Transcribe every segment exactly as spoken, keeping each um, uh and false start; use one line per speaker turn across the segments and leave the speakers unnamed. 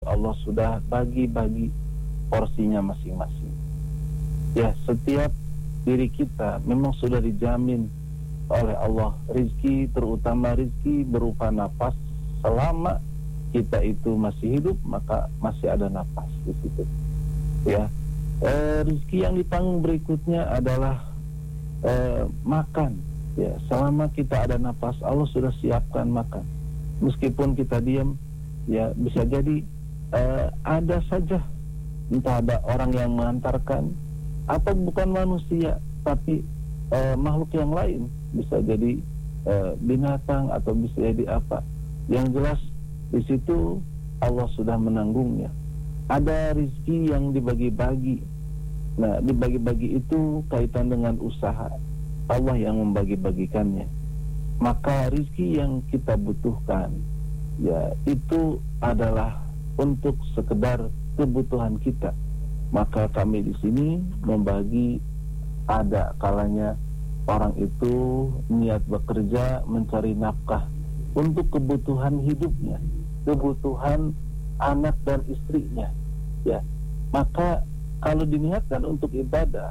Allah sudah bagi-bagi porsinya masing-masing. Ya, setiap diri kita memang sudah dijamin oleh Allah rizki, terutama rizki berupa nafas. Selama kita itu masih hidup, maka masih ada nafas di situ. Ya, e, rizki yang ditanggung berikutnya adalah e, makan. Ya, selama kita ada nafas, Allah sudah siapkan makan. Meskipun kita diam, ya bisa jadi e, ada saja, entah ada orang yang mengantarkan atau bukan manusia, tapi e, makhluk yang lain, bisa jadi e, binatang atau bisa jadi apa. Yang jelas di situ Allah sudah menanggungnya. Ada rizki yang dibagi-bagi. Nah, dibagi-bagi itu kaitan dengan usaha. Allah yang membagi-bagikannya. Maka rizki yang kita butuhkan, ya itu adalah untuk sekedar kebutuhan kita. Maka kami di sini membagi, ada kalanya orang itu niat bekerja mencari nafkah untuk kebutuhan hidupnya, kebutuhan anak dan istrinya, ya. Maka kalau diniatkan untuk ibadah,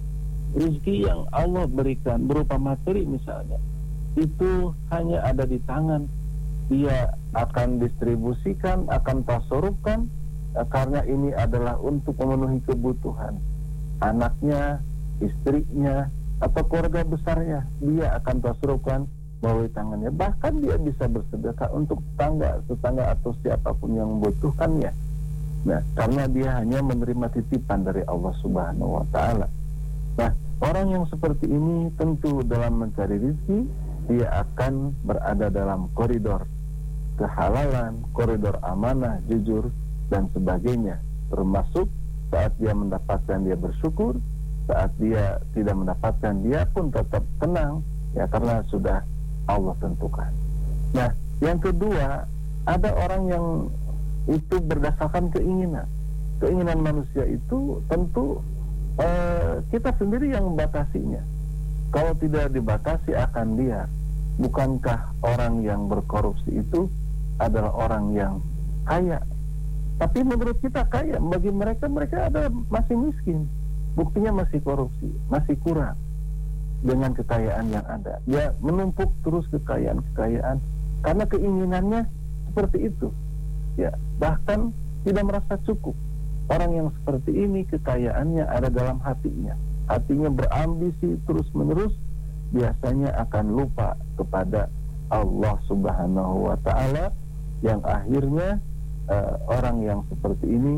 rezeki yang Allah berikan berupa materi misalnya, itu hanya ada di tangan. Dia akan distribusikan, akan tasarufkan, eh, karena ini adalah untuk memenuhi kebutuhan anaknya, istrinya, atau keluarga besarnya. Dia akan tasarufkan melalui tangannya. Bahkan dia bisa bersedekah untuk tetangga, tetangga atau siapapun yang membutuhkannya. Nah, karena dia hanya menerima titipan dari Allah Subhanahu wa Ta'ala. Nah, orang yang seperti ini tentu dalam mencari rezeki, dia akan berada dalam koridor kehalalan, koridor amanah, jujur, dan sebagainya. Termasuk saat dia mendapatkan, dia bersyukur. Saat dia tidak mendapatkan, dia pun tetap tenang, ya, karena sudah Allah tentukan. Nah, yang kedua, ada orang yang itu berdasarkan keinginan. Keinginan manusia itu tentu eh, kita sendiri yang membatasinya. Kalau tidak dibatasi akan dia. Bukankah orang yang berkorupsi itu adalah orang yang kaya? Tapi menurut kita kaya, bagi mereka mereka ada masih miskin. Buktinya masih korupsi, masih kurang dengan kekayaan yang ada. Dia menumpuk terus kekayaan-kekayaan karena keinginannya seperti itu. Ya, bahkan tidak merasa cukup. Orang yang seperti ini kekayaannya ada dalam hatinya. Hatinya berambisi terus-menerus, biasanya akan lupa kepada Allah Subhanahu wa Ta'ala, yang akhirnya uh, orang yang seperti ini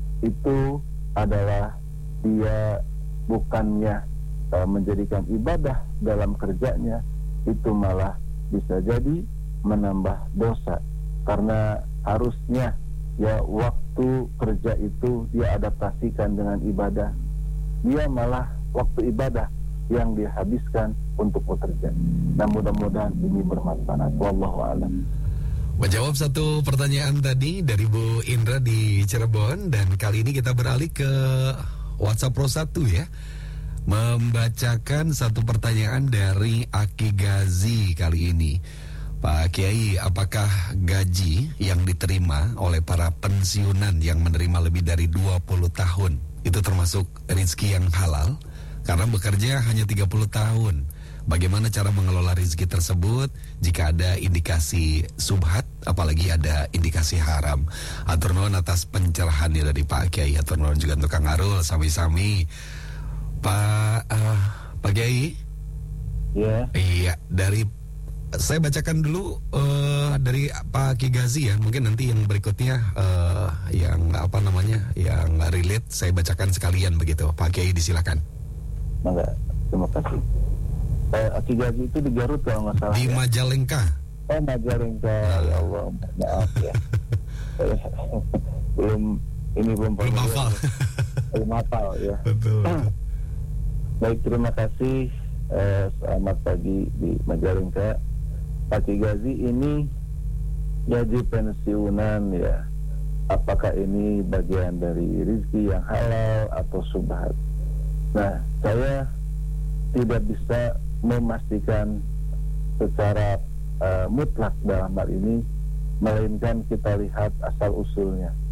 itu adalah dia bukannya uh, menjadikan ibadah dalam kerjanya, itu malah bisa jadi menambah dosa. Karena harusnya ya waktu kerja itu dia adaptasikan dengan ibadah, dia malah waktu ibadah yang dihabiskan untuk bekerja. Nah, mudah-mudahan ini bermanfaat. Wallahu a'lam.
Menjawab satu pertanyaan tadi dari Bu Indra di Cirebon, dan kali ini kita beralih ke WhatsApp Pro satu ya. Membacakan satu pertanyaan dari Aki Gazi kali ini. Pak Kiai, apakah gaji yang diterima oleh para pensiunan yang menerima lebih dari dua puluh tahun itu termasuk rezeki yang halal? Karena bekerja hanya tiga puluh tahun. Bagaimana cara mengelola rezeki tersebut jika ada indikasi subhat, apalagi ada indikasi haram? Atur nuhun atas pencerahan dari Pak Kiai. Atur nuhun juga untuk Kang Arul, sami-sami. Pak uh, Pak Kiai.
Ya. Yeah.
Iya, dari saya bacakan dulu uh, dari Pak Ki Gazi ya. Mungkin nanti yang berikutnya uh, yang apa namanya, yang relate saya bacakan sekalian begitu. Pak Kiai disilakan.
Mangga, terima kasih. Eh, Aki Gazi itu di Garut kalau nggak salah.
Di
ya?
Majalengka.
Oh, Majalengka. Ya Allah, maaf ya. belum ini belum
belum hafal.
Belum hafal ya.
Betul.
Baik, terima kasih. Eh, selamat pagi di Majalengka. Pak Ki Gazi, ini gaji pensiunan ya, apakah ini bagian dari rezeki yang halal atau subhat? Nah, saya tidak bisa memastikan secara uh, mutlak dalam hal ini, melainkan kita lihat asal usulnya.